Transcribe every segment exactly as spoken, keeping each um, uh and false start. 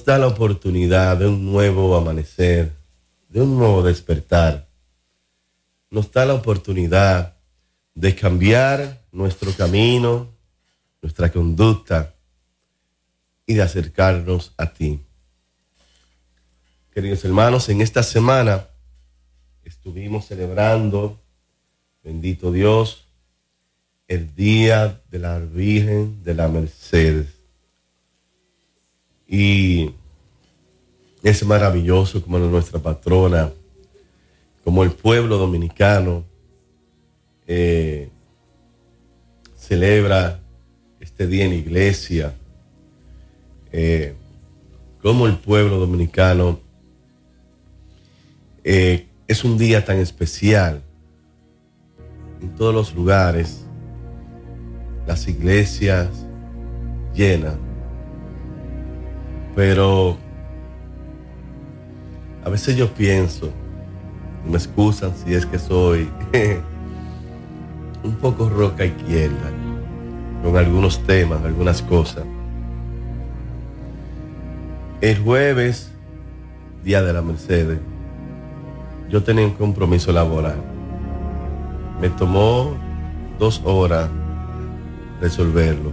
nos da la oportunidad de un nuevo amanecer, de un nuevo despertar. Nos da la oportunidad de cambiar nuestro camino, nuestra conducta y de acercarnos a ti. Queridos hermanos, en esta semana estuvimos celebrando, bendito Dios, el Día de la Virgen de la Merced. Y es maravilloso como nuestra patrona, como el pueblo dominicano eh, celebra este día en la iglesia, eh, como el pueblo dominicano eh, es un día tan especial en todos los lugares, las iglesias llenas. Pero a veces yo pienso, me excusan si es que soy un poco roca izquierda con algunos temas, algunas cosas. El jueves, Día de la Merced, yo tenía un compromiso laboral. Me tomó dos horas resolverlo.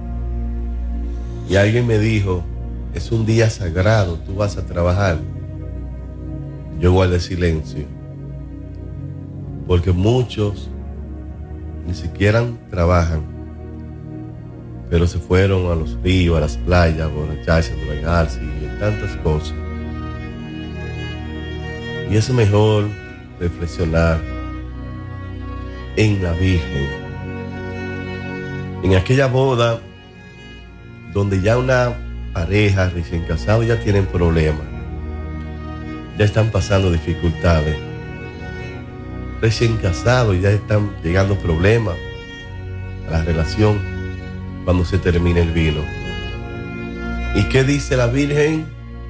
Y alguien me dijo, es un día sagrado, tú vas a trabajar. Yo guardé silencio, porque muchos ni siquiera trabajan, pero se fueron a los ríos, a las playas, a borracharse, a drogarse y tantas cosas. Y es mejor reflexionar en la Virgen, en aquella boda donde ya una pareja recién casada ya tienen problemas, ya están pasando dificultades, recién casados ya están llegando problemas a la relación cuando se termina el vino. ¿Y qué dice la Virgen?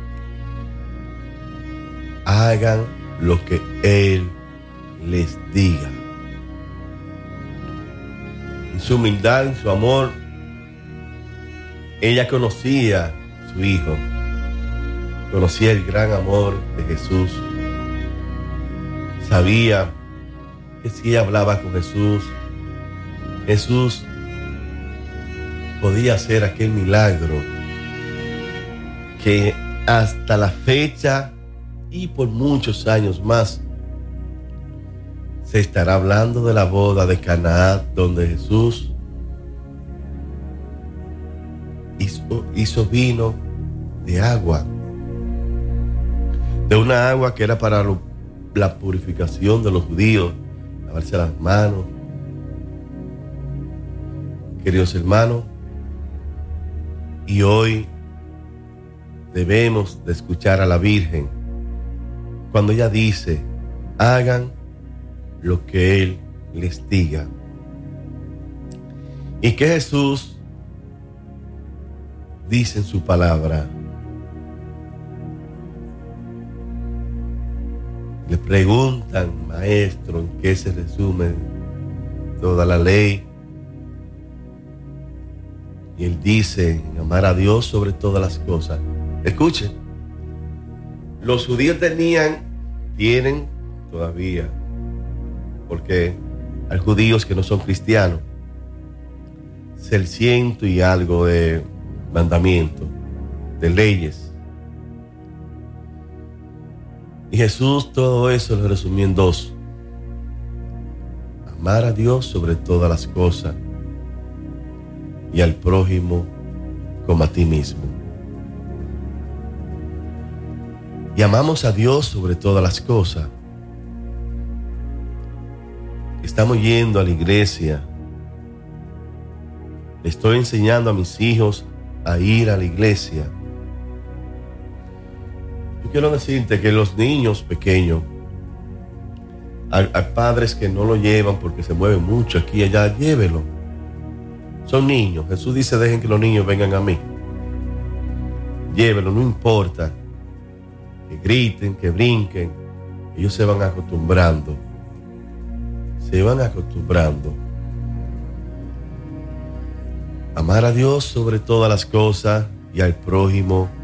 Hagan lo que Él les diga. En su humildad, en su amor, ella conocía a su hijo, conocía el gran amor de Jesús, sabía que si ella hablaba con Jesús, Jesús podía hacer aquel milagro que hasta la fecha y por muchos años más se estará hablando de la boda de Caná, donde Jesús hizo, hizo vino de agua, de una agua que era para lo, la purificación de los judíos, lavarse las manos. Queridos hermanos, y hoy debemos de escuchar a la Virgen cuando ella dice, hagan lo que Él les diga. Y que Jesús dice en su palabra, le preguntan, maestro, ¿en qué se resume toda la ley? Y Él dice, amar a Dios sobre todas las cosas. Escuchen, los judíos tenían, tienen todavía, porque hay judíos que no son cristianos, ciento y algo de mandamientos, de leyes. Y Jesús todo eso lo resumió en dos: amar a Dios sobre todas las cosas y al prójimo como a ti mismo. Y amamos a Dios sobre todas las cosas. Estamos yendo a la iglesia. Le estoy enseñando a mis hijos a ir a la iglesia. Yo quiero decirte que los niños pequeños, hay, hay padres que no lo llevan porque se mueven mucho aquí y allá, llévelo. Son niños. Jesús dice, dejen que los niños vengan a mí. Llévelo, no importa que griten, que brinquen, ellos se van acostumbrando. Se van acostumbrando. Amar a Dios sobre todas las cosas y al prójimo